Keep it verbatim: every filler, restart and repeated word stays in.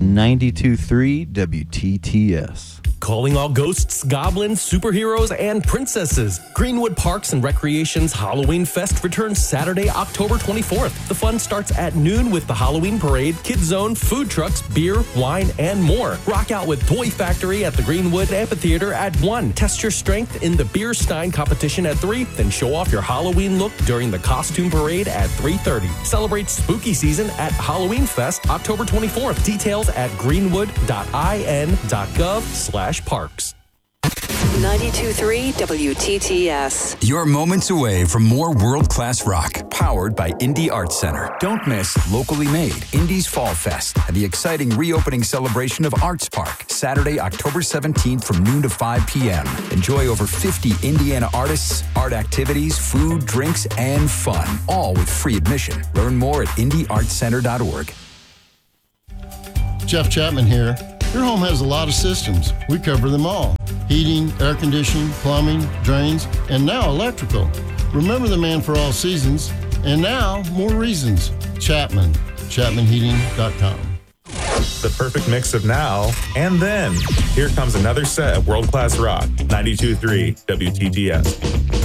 ninety-two point three W T T S. Calling all ghosts, goblins, superheroes, and princesses. Greenwood Parks and Recreation's Halloween Fest returns Saturday, October twenty-fourth. The fun starts at noon with the Halloween Parade, Kids Zone, food trucks, beer, wine, and more. Rock out with Toy Factory at the Greenwood Amphitheater at one. Test your strength in the Beer Stein competition at three. Then show off your Halloween look during the Costume Parade at three thirty. Celebrate spooky season at Halloween Fest October twenty-fourth. Details at greenwood dot I N dot gov slash parks. ninety-two point three W T T S. You're moments away from more world-class rock, powered by Indie Arts Center. Don't miss locally made Indies Fall Fest and the exciting reopening celebration of Arts Park, Saturday, October seventeenth from noon to five p.m. Enjoy over fifty Indiana artists, art activities, food, drinks, and fun, all with free admission. Learn more at indie arts center dot org. Jeff Chapman here. Your home has a lot of systems. We cover them all. Heating, air conditioning, plumbing, drains, and now electrical. Remember the man for all seasons, and now more reasons. Chapman. Chapman Heating dot com. The perfect mix of now and then. Here comes another set of world-class rock. ninety-two point three W T T S.